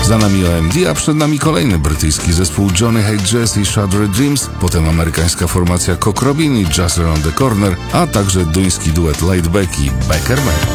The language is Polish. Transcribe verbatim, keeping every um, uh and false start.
Za nami O M D, a przed nami kolejny brytyjski zespół Johnny Hate Jazz i Shattered Dreams, potem amerykańska formacja Cock Robin i Jazz Around the Corner, a także duński duet Lightback i Beckerman.